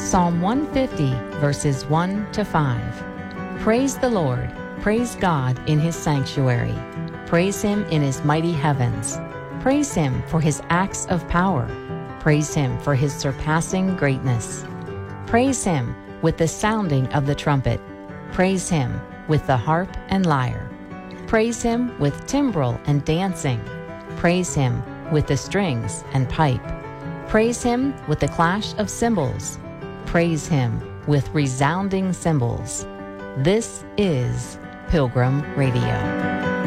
Psalm 150, verses 1 to 5. Praise the Lord. Praise God in his sanctuary. Praise him in his mighty heavens. Praise him for his acts of power. Praise him for his surpassing greatness. Praise him with the sounding of the trumpet. Praise him with the harp and lyre. Praise him with timbrel and dancing. Praise him with the strings and pipe. Praise him with the clash of cymbals. Praise him with resounding cymbals. This is Pilgrim Radio.